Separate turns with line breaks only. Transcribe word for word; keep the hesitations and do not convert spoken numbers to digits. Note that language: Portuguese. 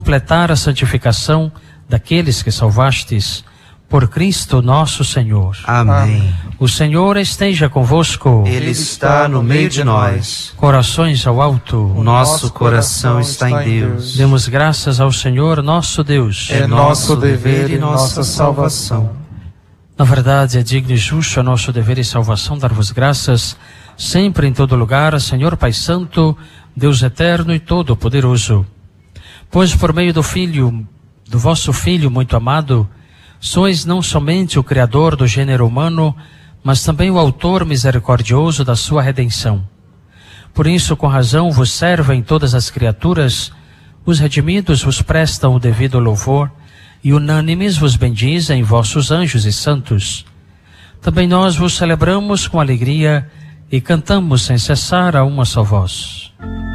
completar a santificação daqueles que salvastes, por Cristo nosso Senhor.
Amém.
O Senhor esteja convosco.
Ele está no meio de nós.
Corações ao alto.
O nosso coração está em Deus.
Demos graças ao Senhor nosso Deus.
É nosso dever e nossa salvação.
Na verdade, é digno e justo, é nosso dever e salvação dar-vos graças, sempre em todo lugar, Senhor Pai Santo, Deus eterno e todo-poderoso. Pois por meio do Filho, do vosso Filho muito amado, sois não somente o Criador do gênero humano, mas também o autor misericordioso da sua redenção. Por isso, com razão, vos servem todas as criaturas, os redimidos vos prestam o devido louvor, e unânimes vos bendizem vossos anjos e santos. Também nós vos celebramos com alegria e cantamos sem cessar a uma só voz.